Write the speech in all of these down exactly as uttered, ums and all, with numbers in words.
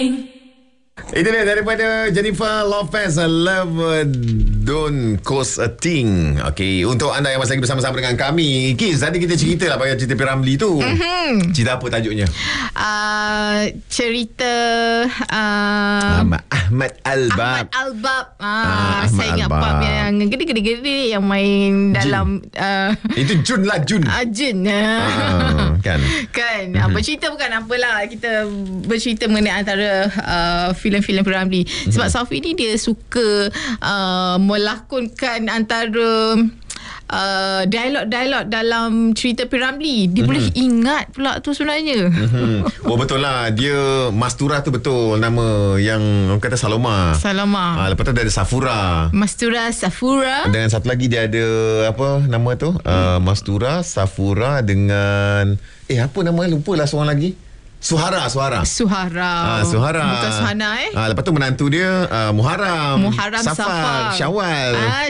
Itu dia daripada Jennifer Lopez, Love Don't Cost a Thing. Okey, untuk anda yang masih lagi bersama-sama dengan kami, Kiz, tadi kita cerita lah pasal cerita P. Ramlee tu. Mm-hmm. Cerita apa tajuknya? Uh, cerita uh, Ahmad, Ahmad Albab. Ahmad Albab. Ah, ah, saya ingat Bab yang gede-gede yang main dalam uh, itu Jun lah, Jun. Uh, Jun. Ah, kan. Kan. Mm-hmm. Bercerita bukan apalah, kita bercerita mengenai antara uh, filem-filem P. Ramlee. Mm-hmm. Sebab Safi ni dia suka uh, melakonkan antara Uh, dialog-dialog dalam cerita P. Ramlee. Dia mm-hmm. boleh ingat pula tu sebenarnya. Mm-hmm. Oh betul lah. Dia Mastura tu betul nama yang orang kata Saloma. Saloma. Ah, lepas tu dia ada Safura. Mastura, Safura. Dengan satu lagi dia ada apa nama tu? Mm. Uh, Mastura, Safura dengan eh apa nama lupa lah seorang lagi. Suhara, Suhara. Suhara. Ah, Suhara. Bukan Suhana eh. Ah, lepas tu menantu dia uh, Muharram. Muharram Safar. Safar. Syawal. Ah,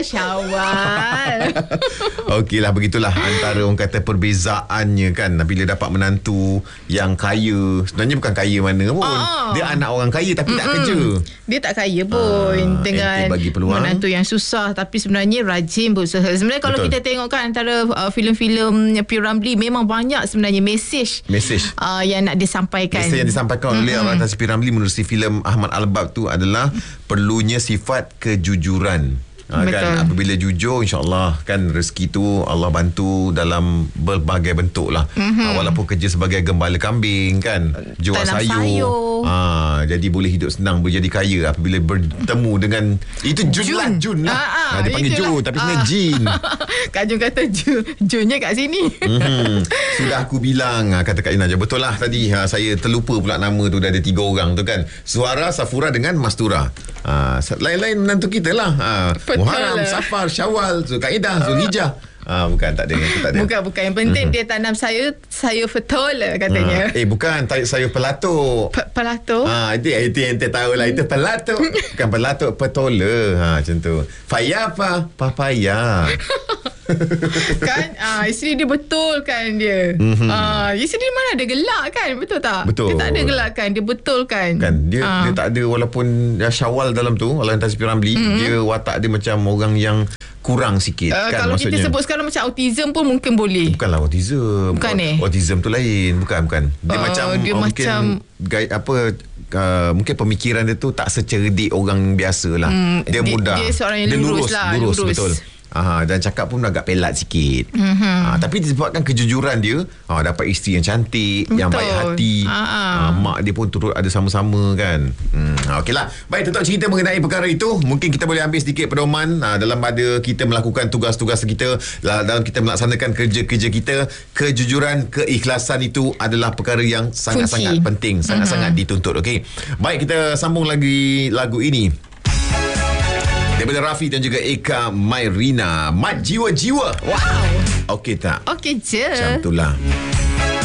Syawal. Okeylah, begitulah antara orang kata perbezaannya kan. Bila dapat menantu yang kaya. Sebenarnya bukan kaya mana pun. Oh. Dia anak orang kaya tapi Mm-mm. tak kerja. Dia tak kaya pun. Ah, dengan bagi peluang. menantu yang susah tapi sebenarnya rajin berusaha. Sebenarnya kalau Betul. kita tengok kan antara uh, filem-filem P. Ramlee memang banyak sebenarnya mesej. Mesej. Uh, yang nak disampaikan. Sampaikan. Mesej yang disampaikan oleh mm-hmm. orang P. Ramlee menerusi filem Ahmad Albab tu adalah perlunya sifat kejujuran. Ha, kan apabila jujur, insya-Allah kan rezeki tu Allah bantu dalam berbagai bentuk lah. Mm-hmm. Ha, walaupun kerja sebagai gembala kambing kan, jual Tanam sayur. sayur. Ha, jadi boleh hidup senang, boleh jadi kaya apabila bertemu dengan itu Jun, Jun. lah Jun lah. Ha, ha, ha, dia panggil Jo tapi sebenarnya Jin. Kak Jun kata Jun, Junnya kat sini. Mm-hmm. Sudah aku bilang, kata Kak Ina je. Betul lah tadi ha, saya terlupa pula nama tu, dah ada tiga orang tu kan. Suara, Safura dengan Mastura. Ha, lain-lain menantu kita lah. Ha, Muharram, Safar, Syawal, Zulkaidah, Zulhijjah. Ah, bukan, tak ada, tak ada. Bukan, bukan. Yang penting mm-hmm. dia tanam sayur, sayur betul katanya. Ah, eh, bukan, sayur pelatuk. P- pelatuk? Ah, itu, itu yang saya tahu lah. Itu pelatuk. Bukan pelatuk, petola. Ha, macam tu. Faya apa? Papaya. Kan ah, isteri dia betul kan dia. Mm-hmm. Ah, isteri dia mana ada gelak kan? Betul tak? Betul. Dia tak ada gelak kan? Dia betul kan? Kan dia ah. dia tak ada, walaupun dia Syawal dalam tu, Allah yang P. Ramlee, mm-hmm. dia watak dia macam orang yang kurang sikit uh, kan, kalau maksudnya. Kita sebut sekarang macam autism pun mungkin boleh. Bukanlah autism. Bukan eh? Autism tu lain, bukan bukan. Dia uh, macam dia oh, macam mungkin gaya, apa uh, mungkin pemikiran dia tu tak secerdik orang biasa lah. Hmm, dia, dia mudah. Dia seorang yang lurus, lurus lah, lurus, lurus. betul. Aha, dan cakap pun agak pelat sikit. Mm-hmm. Ha, tapi disebabkan kejujuran dia, ha, dapat isteri yang cantik, Betul. yang baik hati. Ha, mak dia pun turut ada sama-sama kan. Hmm, ha, okeylah. Baik, tutup cerita mengenai perkara itu. Mungkin kita boleh ambil sedikit pedoman ha, dalam pada kita melakukan tugas-tugas kita, dalam kita melaksanakan kerja-kerja kita. Kejujuran, keikhlasan itu adalah perkara yang sangat-sangat Kunci. penting, sangat-sangat mm-hmm. dituntut. Okey. Baik, kita sambung lagi lagu ini daripada Rafi dan juga Eka Mairina, Mat Jiwa-Jiwa. Wow. Okey tak? Okey je. Macam itulah.